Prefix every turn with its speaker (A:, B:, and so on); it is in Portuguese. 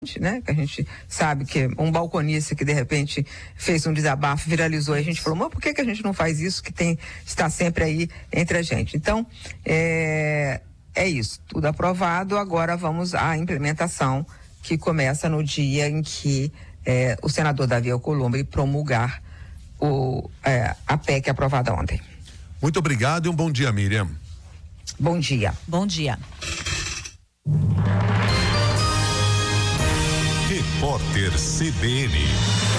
A: né? Que a gente sabe que um balconista que de repente fez um desabafo, viralizou, e a gente falou, mas por que a gente não faz isso que está sempre aí entre a gente? Então, é isso, tudo aprovado, agora vamos à implementação, que começa no dia em que o senador Davi Alcolumbre promulgar a PEC aprovada ontem.
B: Muito obrigado e um bom dia, Miriam.
A: Bom dia.
C: Bom dia.
D: Repórter CBN.